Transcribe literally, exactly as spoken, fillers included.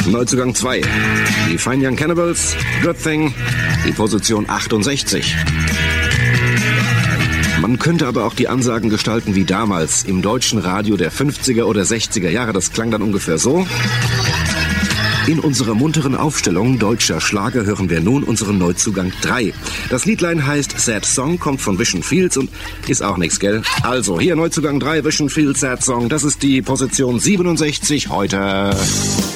Neuzugang zwei. Die Fine Young Cannibals, Good Thing, die Position achtundsechzig. Man könnte aber auch die Ansagen gestalten wie damals im deutschen Radio der fünfziger oder sechziger Jahre. Das klang dann ungefähr so. In unserer munteren Aufstellung deutscher Schlager hören wir nun unseren Neuzugang drei. Das Liedlein heißt Sad Song, kommt von Vision Fields und ist auch nix, gell? Also, hier Neuzugang drei, Vision Fields, Sad Song. Das ist die Position siebenundsechzig heute.